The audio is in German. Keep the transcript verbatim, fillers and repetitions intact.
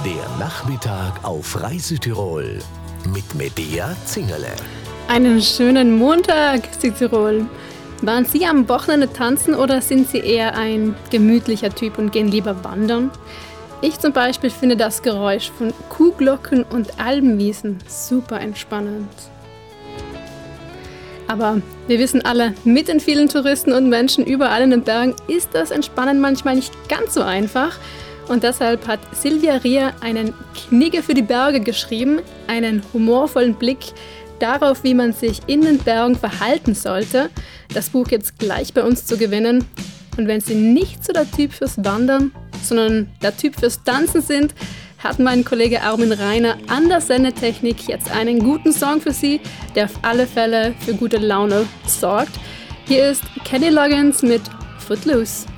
Der Nachmittag auf Reise Tirol mit Medea Zingerle. Einen schönen Montag, Südtirol. Waren Sie am Wochenende tanzen oder sind Sie eher ein gemütlicher Typ und gehen lieber wandern? Ich zum Beispiel finde das Geräusch von Kuhglocken und Alpenwiesen super entspannend. Aber wir wissen alle, mit den vielen Touristen und Menschen überall in den Bergen ist das Entspannen manchmal nicht ganz so einfach. Und deshalb hat Silvia Rier einen Knigge für die Berge geschrieben, einen humorvollen Blick darauf, wie man sich in den Bergen verhalten sollte. Das Buch gibt es gleich bei uns zu gewinnen. Und wenn Sie nicht so der Typ fürs Wandern, sondern der Typ fürs Tanzen sind, hat mein Kollege Armin Rainer an der Sendetechnik jetzt einen guten Song für Sie, der auf alle Fälle für gute Laune sorgt. Hier ist Kenny Loggins mit Footloose.